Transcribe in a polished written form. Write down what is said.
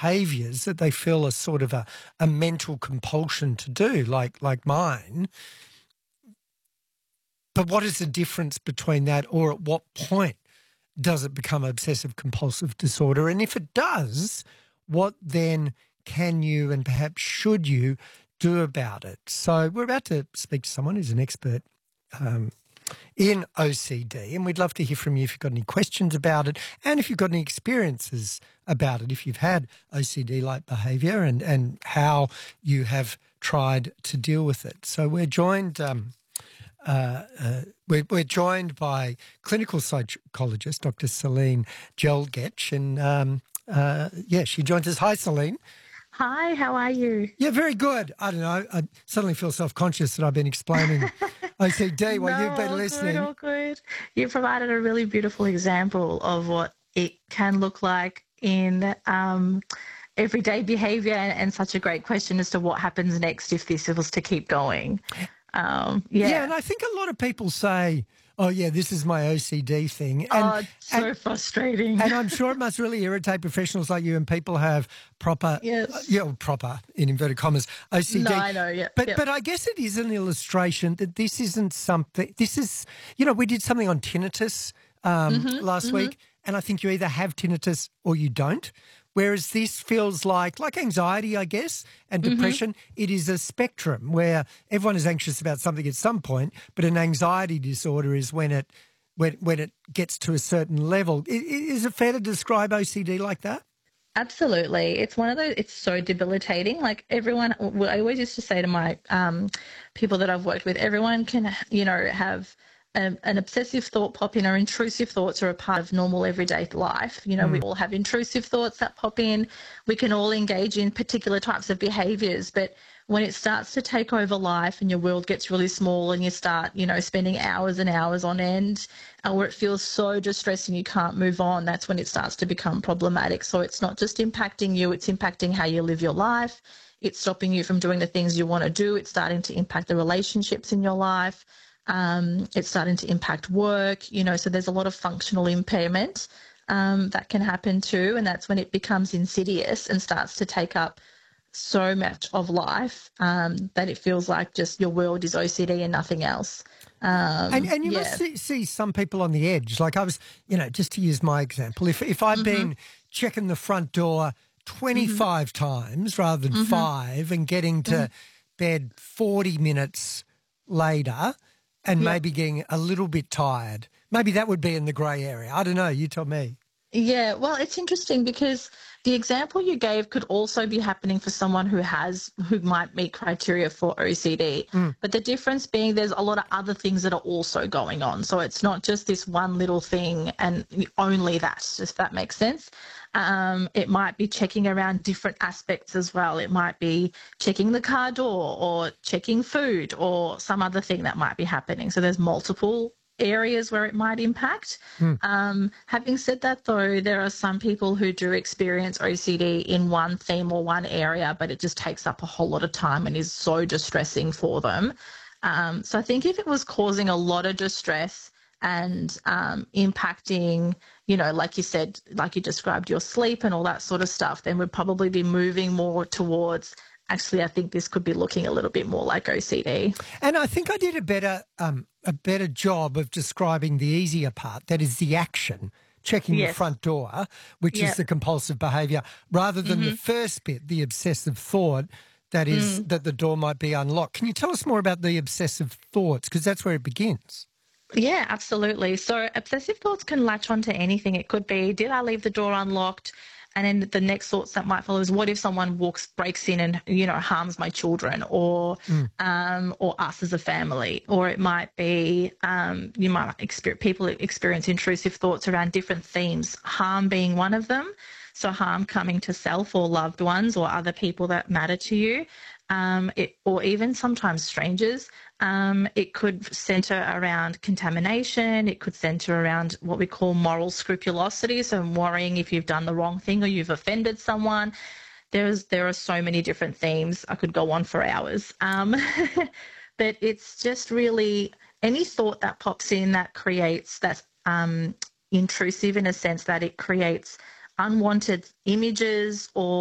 behaviours that they feel are sort of a mental compulsion to do, like mine. But what is the difference between that, or at what point does it become obsessive compulsive disorder? And if it does, what then can you and perhaps should you do about it? So we're about to speak to someone who's an expert in OCD, and we'd love to hear from you if you've got any questions about it and if you've got any experiences about it, if you've had OCD-like behaviour and how you have tried to deal with it. So we're joined we're joined by clinical psychologist Dr. Celine Jelgetch, and she joins us. Hi, Celine. Hi, how are you? Yeah, very good. I don't know. I suddenly feel self-conscious that I've been explaining OCD while you've been listening. All good. You provided a really beautiful example of what it can look like in everyday behaviour, and such a great question as to what happens next if this was to keep going. Yeah, and I think a lot of people say, oh, yeah, this is my OCD thing. And, so frustrating. And I'm sure it must really irritate professionals like you, and people have proper, proper, in inverted commas, OCD. No, I know, yeah. But I guess it is an illustration that this isn't something, this is, we did something on tinnitus last week, and I think you either have tinnitus or you don't. Whereas this feels like anxiety, I guess, and depression. It is a spectrum where everyone is anxious about something at some point, but an anxiety disorder is when it gets to a certain level. Is it fair to describe OCD like that? Absolutely. It's one of those, it's so debilitating. Like everyone, I always used to say to my people that I've worked with, everyone can, have an obsessive thought pop in, or intrusive thoughts are a part of normal everyday life. We all have intrusive thoughts that pop in. We can all engage in particular types of behaviours, but when it starts to take over life and your world gets really small and you start, spending hours and hours on end, or it feels so distressing you can't move on, that's when it starts to become problematic. So it's not just impacting you, it's impacting how you live your life. It's stopping you from doing the things you want to do. It's starting to impact the relationships in your life. It's starting to impact work, so there's a lot of functional impairment that can happen too, and that's when it becomes insidious and starts to take up so much of life that it feels like just your world is OCD and nothing else. And you must see some people on the edge. Like I was, just to use my example, if I've been checking the front door 25 times rather than 5 and getting to bed 40 minutes later, and maybe getting a little bit tired. Maybe that would be in the grey area. I don't know. You tell me. Yeah, well, it's interesting because the example you gave could also be happening for someone who might meet criteria for OCD. But the difference being there's a lot of other things that are also going on. So it's not just this one little thing and only that, if that makes sense. It might be checking around different aspects as well. It might be checking the car door or checking food or some other thing that might be happening. So there's multiple areas where it might impact. Having said that, though, there are some people who do experience OCD in one theme or one area, but it just takes up a whole lot of time and is so distressing for them. So I think if it was causing a lot of distress and impacting, like you said, like you described, your sleep and all that sort of stuff, then we'd probably be moving more towards, actually, I think this could be looking a little bit more like OCD. And I think I did a better job of describing the easier part, that is the action, checking the front door, which is the compulsive behaviour, rather than the first bit, the obsessive thought, that is that the door might be unlocked. Can you tell us more about the obsessive thoughts? Because that's where it begins. Yeah, absolutely. So obsessive thoughts can latch onto anything. It could be, did I leave the door unlocked? And then the next thoughts that might follow is, what if someone breaks in and, harms my children or us as a family? Or it might be, you might people experience intrusive thoughts around different themes, harm being one of them. So harm coming to self or loved ones or other people that matter to you, or even sometimes strangers. It could centre around contamination. It could centre around what we call moral scrupulosity, so worrying if you've done the wrong thing or you've offended someone. There are so many different themes. I could go on for hours. But it's just really any thought that pops in that creates that's intrusive in a sense that it creates unwanted images or